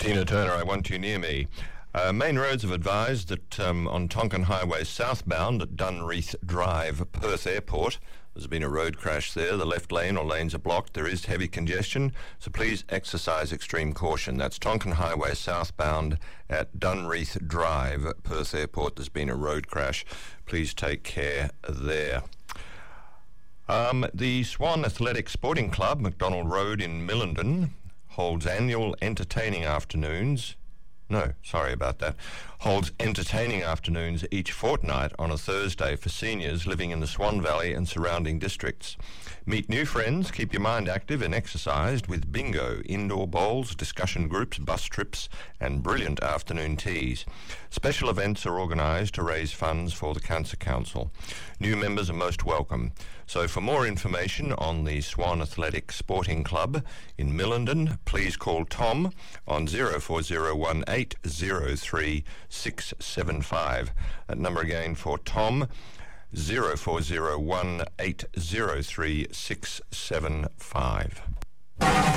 Tina Turner, I Want You Near Me. Main roads have advised that on Tonkin Highway southbound at Dunreath Drive, Perth Airport, there's been a road crash there. The left lane or lanes are blocked. There is heavy congestion, so please exercise extreme caution. That's Tonkin Highway southbound at Dunreath Drive, Perth Airport. There's been a road crash. Please take care there. The Swan Athletic Sporting Club, McDonald Road in Millenden, holds annual entertaining afternoons. Holds entertaining afternoons each fortnight on a Thursday for seniors living in the Swan Valley and surrounding districts. Meet new friends, keep your mind active and exercised with bingo, indoor bowls, discussion groups, bus trips and brilliant afternoon teas. Special events are organised to raise funds for the Cancer Council. New members are most welcome. So for more information on the Swan Athletic Sporting Club in Millenden, please call Tom on 0401803675. That number again for Tom, 0401803675.